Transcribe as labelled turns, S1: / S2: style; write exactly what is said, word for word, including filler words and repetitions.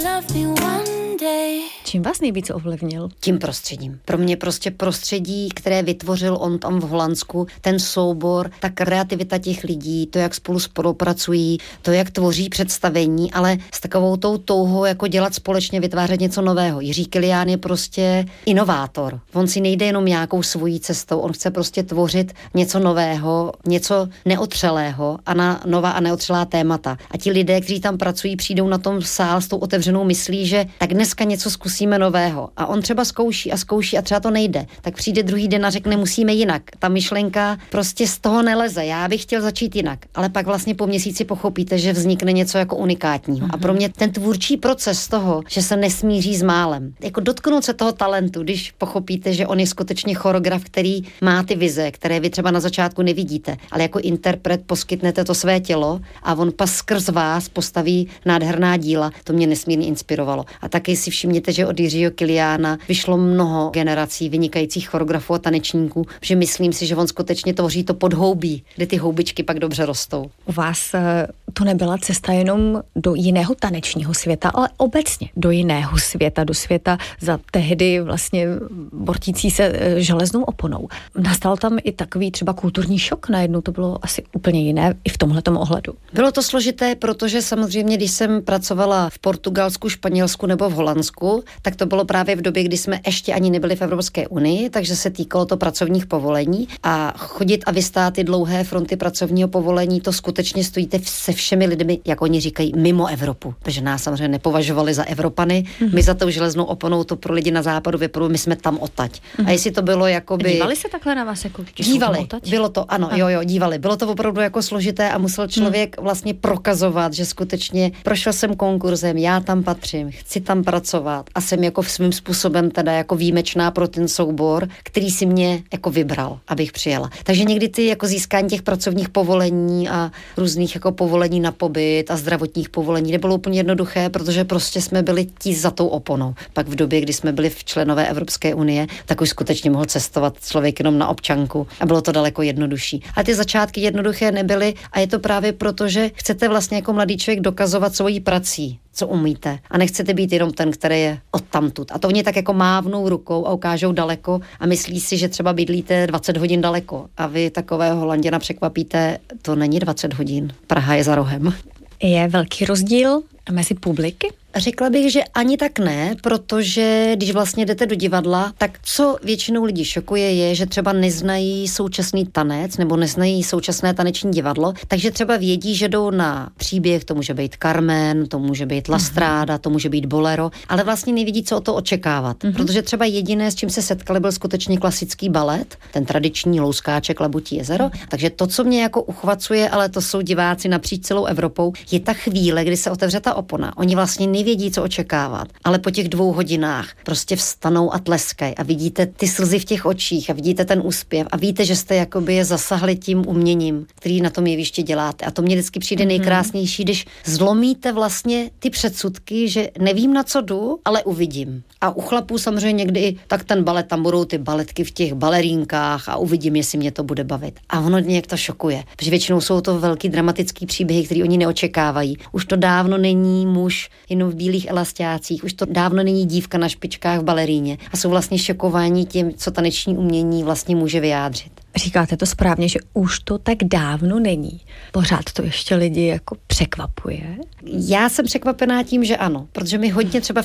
S1: Čím vás nejvíc ovlivnil?
S2: Tím prostředím. Pro mě prostě prostředí, které vytvořil on tam v Holandsku, ten soubor, ta kreativita těch lidí, to, jak spolu spolupracují, to, jak tvoří představení, ale s takovou tou touhou jako dělat společně, vytvářet něco nového. Jiří Kilián je prostě inovátor. On si nejde jenom nějakou svojí cestou, on chce prostě tvořit něco nového, něco neotřelého a na nová a neotřelá témata. A ti lidé, kteří tam pracují, přijdou na tom sál s tou otevřenou myslí, že tak dneska něco zkusíme nového. A on třeba zkouší a zkouší a třeba to nejde. Tak přijde druhý den a řekne, musíme jinak. Ta myšlenka prostě z toho neleze. Já bych chtěl začít jinak. Ale pak vlastně po měsíci pochopíte, že vznikne něco jako unikátního. Mm-hmm. A pro mě ten tvůrčí proces toho, že se nesmíří s málem. Jako dotknout se toho talentu, když pochopíte, že on je skutečně choreograf, který má ty vize, které vy třeba na začátku nevidíte, ale jako interpret poskytnete to své tělo a on pas skrz vás postaví nádherná díla. To mě nesmírně inspirovalo. A taky si všimněte, že od Jiřího Kiliána vyšlo mnoho generací vynikajících choreografů a tanečníků, že myslím si, že on skutečně tvoří to podhoubí, kde ty houbičky pak dobře rostou.
S1: U vás to nebyla cesta jenom do jiného tanečního světa, ale obecně do jiného světa, do světa za tehdy vlastně bortící se železnou oponou. Nastal tam i takový třeba kulturní šok, najednou to bylo asi úplně jiné i v tomhletom ohledu.
S2: Bylo to složité, protože samozřejmě, když jsem pracovala v Portugalsku, Španělsku nebo v Holandsku, tak to bylo právě v době, kdy jsme ještě ani nebyli v Evropské unii, takže se týkalo to pracovních povolení a chodit a vystát ty dlouhé fronty pracovního povolení, to skutečně stojíte se všemi lidmi, jak oni říkají, mimo Evropu. Takže nás samozřejmě nepovažovali za Evropany, mm-hmm. my za tou železnou oponou, to pro lidi na západu vypadalo, my jsme tam odtať. Mm-hmm. A jestli to bylo jakoby...
S1: Dívali se takhle na vás jako
S2: Dívali, bylo to, ano, a. jo, jo, dívali. Bylo to opravdu jako složité a musel člověk mm. vlastně prokazovat, že skutečně prošel jsem konkurzem, já tam patřím, chci tam pracovat a jsem jako svým způsobem teda jako výjimečná pro ten soubor, který si mě jako vybral, abych přijela. Takže někdy ty jako získání těch pracovních povolení a různých jako povolení na pobyt a zdravotních povolení nebylo úplně jednoduché, protože prostě jsme byli tí za tou oponou. Pak v době, kdy jsme byli v členové Evropské unie, tak už skutečně mohl cestovat člověk jenom na občanku a bylo to daleko jednodušší. A ty začátky jednoduché nebyly a je to právě proto, že chcete vlastně jako mladý člověk dokazovat svojí prací, co umíte. A nechcete být jenom ten, který je odtamtud. A to oni tak jako mávnou rukou a ukážou daleko a myslí si, že třeba bydlíte dvacet hodin daleko. A vy takového Holanděna překvapíte, to není dvacet hodin. Praha je za rohem.
S1: Je velký rozdíl mezi publiky?
S2: Řekla bych, že ani tak ne, protože když vlastně jdete do divadla, tak co většinou lidí šokuje je, že třeba neznají současný tanec nebo neznají současné taneční divadlo, takže třeba vědí, že jdou na příběh, to může být Carmen, to může být La Strada, to může být Bolero, ale vlastně nevědí, co o to očekávat, mm-hmm. protože třeba jediné, s čím se setkali, byl skutečně klasický balet, ten tradiční Louskáček, Labutí jezero, mm-hmm. takže to, co mě jako uchvacuje, ale to jsou diváci napříč celou Evropou, je ta chvíle, kdy se otevře ta opona. Oni vlastně nevědí, co očekávat, ale po těch dvou hodinách prostě vstanou a tleskají a vidíte ty slzy v těch očích a vidíte ten úspěv a víte, že jste jakoby je zasahli tím uměním, který na tom jevišti děláte. A to mně vždycky přijde nejkrásnější, když zlomíte vlastně ty předsudky, že nevím, na co jdu, ale uvidím. A u chlapů samozřejmě někdy i tak ten balet, tam budou ty baletky v těch balerínkách a uvidím, jestli mě to bude bavit. A ono nějak to šokuje, protože většinou jsou to velký dramatický příběhy, který oni neočekávají. Už to dávno není muž jenom v bílých elastácích, už to dávno není dívka na špičkách v baleríně a jsou vlastně šokováni tím, co taneční umění vlastně může vyjádřit.
S1: Říkáte to správně, že už to tak dávno není. Pořád to ještě lidi jako překvapuje?
S2: Já jsem překvapená tím, že ano, protože my hodně třeba